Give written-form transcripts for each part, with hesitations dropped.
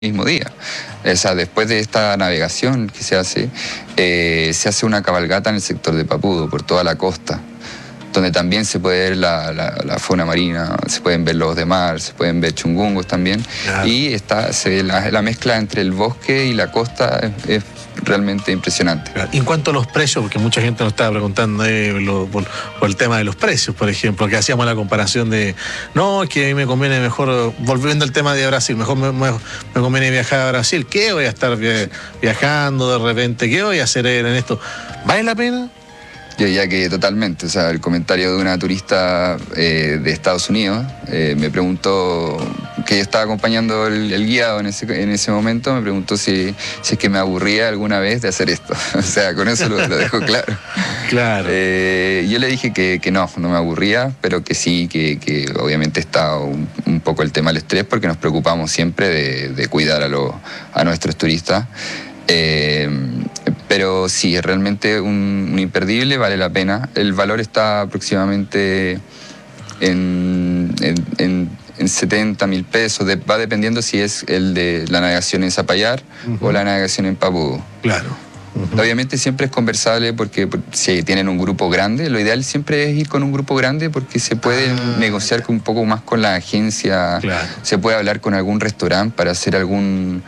mismo día. O sea, después de esta navegación que se hace una cabalgata en el sector de Papudo, por toda la costa, donde también se puede ver la fauna marina, se pueden ver lobos de mar, se pueden ver chungungos también. Claro. Y la mezcla entre el bosque y la costa es realmente impresionante. Y en cuanto a los precios, porque mucha gente nos estaba preguntando por el tema de los precios, por ejemplo, que hacíamos la comparación de, no, es que a mí me conviene mejor, volviendo al tema de Brasil, mejor me conviene viajar a Brasil. ¿Qué voy a estar viajando de repente? ¿Qué voy a hacer en esto? ¿Vale la pena? Yo diría que totalmente. O sea, el comentario de una turista de Estados Unidos me preguntó, que yo estaba acompañando el guiado en ese momento, me preguntó si es que me aburría alguna vez de hacer esto. O sea, con eso lo dejo claro. Claro. Yo le dije que no me aburría, pero que sí, que obviamente está un poco el tema del estrés, porque nos preocupamos siempre de cuidar a nuestros turistas. Pero sí, es realmente un imperdible, vale la pena. El valor está aproximadamente en 70.000 pesos. Va dependiendo si es el de la navegación en Zapallar o la navegación en Papudo. Claro. Obviamente siempre es conversable, porque si tienen un grupo grande, lo ideal siempre es ir con un grupo grande, porque se puede negociar un poco más con la agencia. Claro. Se puede hablar con algún restaurante para hacer algún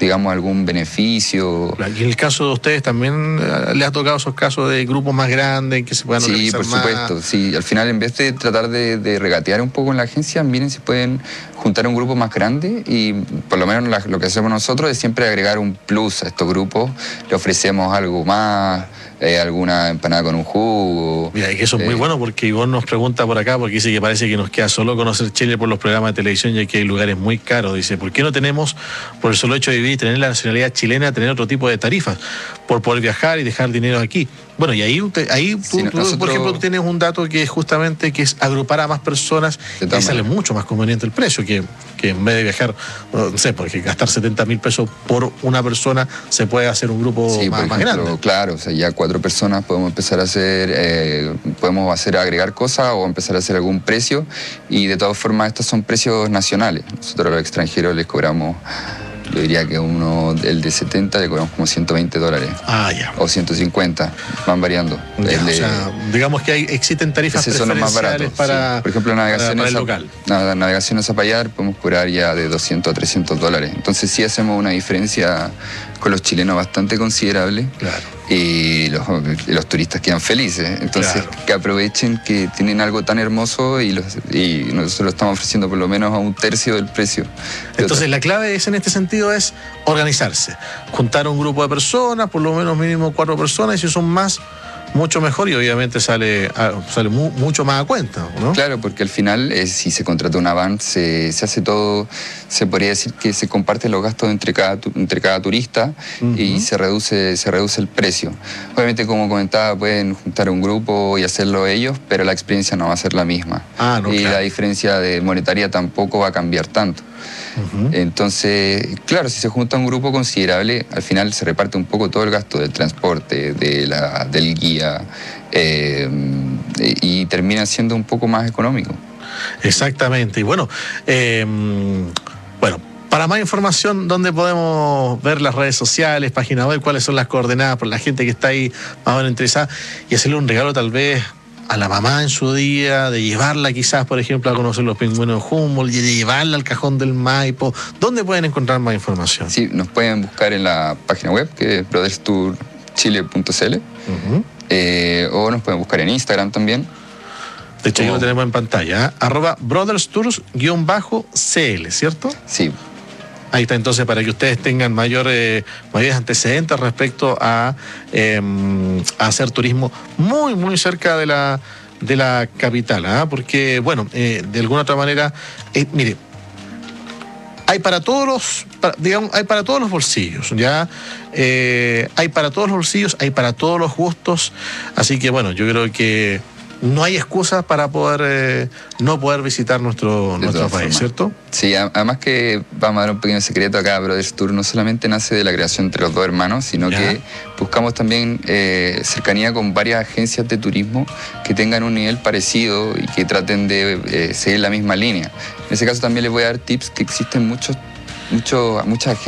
beneficio. Y en el caso de ustedes también les ha tocado esos casos de grupos más grandes en que se puedan organizar más. Sí, por supuesto. Sí, al final, en vez de tratar de regatear un poco en la agencia, miren si pueden juntar un grupo más grande, y por lo menos lo que hacemos nosotros es siempre agregar un plus a estos grupos. Le ofrecemos algo más, alguna empanada con un jugo. Mira, y que eso es muy bueno, porque Ivonne nos pregunta por acá, porque dice que parece que nos queda solo conocer Chile por los programas de televisión, ya que hay lugares muy caros. Dice, ¿por qué no tenemos, por el solo hecho de vivir y tener la nacionalidad chilena, tener otro tipo de tarifas por poder viajar y dejar dinero aquí? Bueno, y ahí tú, por ejemplo, tú tienes un dato que es justamente que es agrupar a más personas, y sale mucho más conveniente el precio, que en vez de viajar, no sé, porque gastar 70.000 pesos por una persona, se puede hacer un grupo más grande. Claro, o sea, ya 4 personas podemos empezar a agregar cosas o empezar a hacer algún precio, y de todas formas estos son precios nacionales. Nosotros a los extranjeros les cobramos, yo diría que el de 70 le cobramos como $120. Ya. O 150, van variando. O sea, digamos que existen tarifas preferenciales para, sí. Por ejemplo, la navegación a Zapallar podemos cobrar ya de $200 a $300. Entonces sí hacemos una diferencia con los chilenos bastante considerable. Claro. Y los turistas quedan felices. Entonces, claro, que aprovechen que tienen algo tan hermoso, y nosotros lo estamos ofreciendo por lo menos a un tercio del precio. Entonces, la clave en este sentido es organizarse, juntar un grupo de personas, por lo menos mínimo 4 personas, y si son más, mucho mejor, y obviamente sale mucho más a cuenta, ¿no? Claro, porque al final, si se contrata una van, se hace todo, se podría decir que se comparten los gastos entre cada turista, y se reduce el precio. Obviamente, como comentaba, pueden juntar un grupo y hacerlo ellos, pero la experiencia no va a ser la misma. Y claro, la diferencia monetaria tampoco va a cambiar tanto. Entonces, claro, si se junta un grupo considerable, al final se reparte un poco todo el gasto del transporte, del guía, y termina siendo un poco más económico. Exactamente. Y bueno, para más información, ¿dónde podemos ver las redes sociales, página web, cuáles son las coordenadas por la gente que está ahí más o menos interesada, y hacerle un regalo tal vez a la mamá en su día, de llevarla quizás, por ejemplo, a conocer los pingüinos de Humboldt, y de llevarla al Cajón del Maipo? ¿Dónde pueden encontrar más información? Sí, nos pueden buscar en la página web, que es brotherstourchile.cl, o nos pueden buscar en Instagram también. De hecho, ahí lo tenemos en pantalla, @brotherstours_cl, ¿cierto? Sí. Ahí está, entonces, para que ustedes tengan mayores antecedentes respecto a hacer turismo muy, muy cerca de la capital, porque, bueno, de alguna otra manera, mire, hay para todos los bolsillos, ¿ya? Hay para todos los bolsillos, hay para todos los gustos, así que, bueno, yo creo que no hay excusa para poder no poder visitar nuestro país, ¿cierto? Sí, además que vamos a dar un pequeño secreto acá. Brothers Tour no solamente nace de la creación entre los dos hermanos, sino que buscamos también cercanía con varias agencias de turismo que tengan un nivel parecido y que traten de seguir la misma línea. En ese caso también les voy a dar tips, que existen muchos mucha